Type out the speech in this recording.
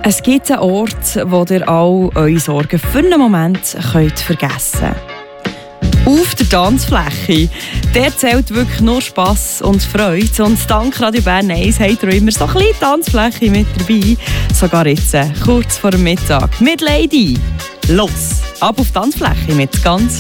Es gibt einen Ort, wo ihr all eure Sorgen für einen Moment vergessen könnt. Auf der Tanzfläche. Der zählt wirklich nur Spass und Freude. Und dank Radio Bern 1 habt ihr immer so ein bisschen Tanzfläche mit dabei. Sogar jetzt, kurz vor dem Mittag. Mit Lady. Los, ab auf die Tanzfläche mit ganz